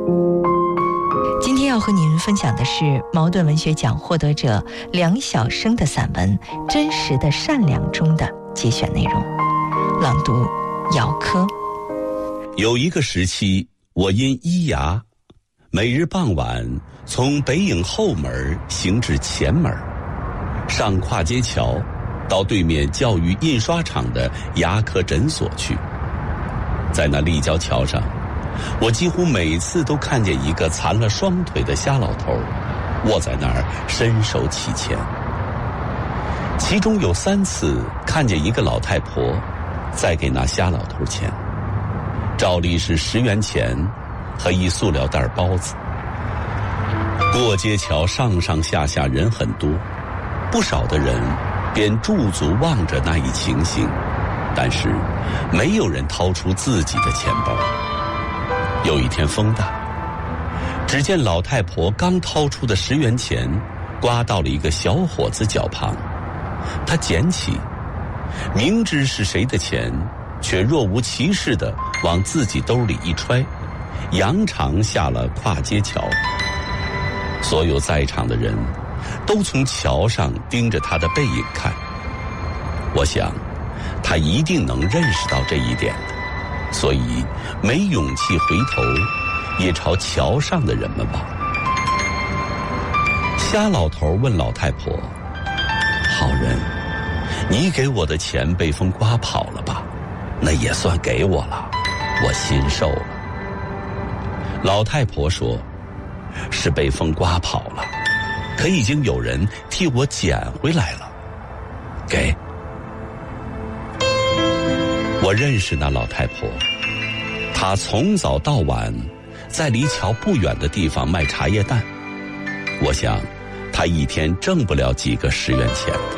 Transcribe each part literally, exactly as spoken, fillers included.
今天要和您分享的是茅盾文学奖获得者梁晓声的散文《真实的善良》中的节选内容，朗读姚科。 有一个时期，我因医牙，每日傍晚从北影后门行至前门，上跨街桥，到对面教育印刷厂的牙科诊所去。在那立交桥上，我几乎每次都看见一个残了双腿的瞎老头卧在那儿伸手乞钱。其中有三次看见一个老太婆在给那瞎老头钱，照例是十元钱和一塑料袋包子。过街桥上上下下人很多，不少的人便驻足望着那一情形，但是没有人掏出自己的钱包。有一天风大，只见老太婆刚掏出的十元钱刮到了一个小伙子脚旁，她捡起，明知是谁的钱，却若无其事地往自己兜里一揣，扬长下了跨街桥。所有在场的人都从桥上盯着他的背影看，我想他一定能认识到这一点的，所以没勇气回头，也朝桥上的人们望。瞎老头问老太婆：“好人，你给我的钱被风刮跑了吧？那也算给我了，我心受了。”老太婆说：“是被风刮跑了，可已经有人替我捡回来了，给。”我认识那老太婆，她从早到晚在离桥不远的地方卖茶叶蛋，我想她一天挣不了几个十元钱的。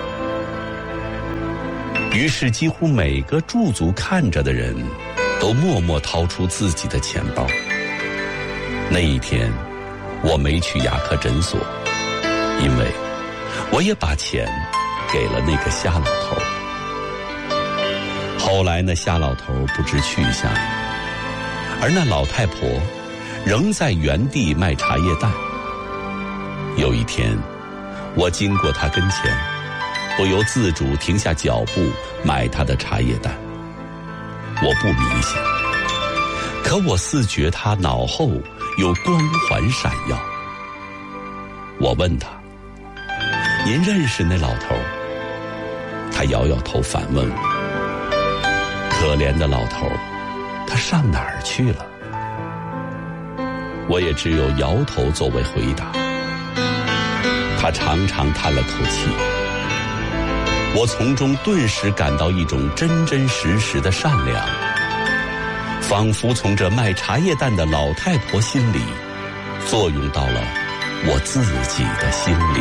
于是几乎每个驻足看着的人都默默掏出自己的钱包。那一天我没去牙科诊所，因为我也把钱给了那个瞎老头。后来那瞎老头不知去向，而那老太婆仍在原地卖茶叶蛋。有一天我经过她跟前，不由自主停下脚步买她的茶叶蛋。我不迷信，可我似觉她脑后有光环闪耀。我问她：“您认识那老头？”她摇摇头反问我：“可怜的老头，他上哪儿去了？”我也只有摇头作为回答。他长长叹了口气，我从中顿时感到一种真真实实的善良，仿佛从这卖茶叶蛋的老太婆心里作用到了我自己的心里。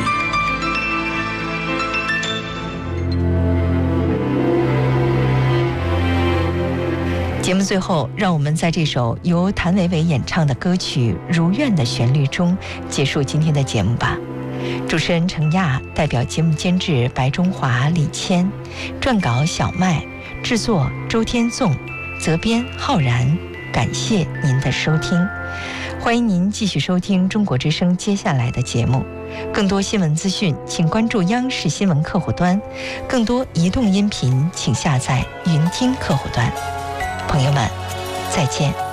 节目最后，让我们在这首由谭维维演唱的歌曲《如愿》的旋律中结束今天的节目吧。主持人程亚，代表节目监制白中华、李谦，撰稿小麦，制作周天纵，责编浩然。感谢您的收听，欢迎您继续收听中国之声接下来的节目。更多新闻资讯请关注央视新闻客户端，更多移动音频请下载云听客户端。朋友们，再见。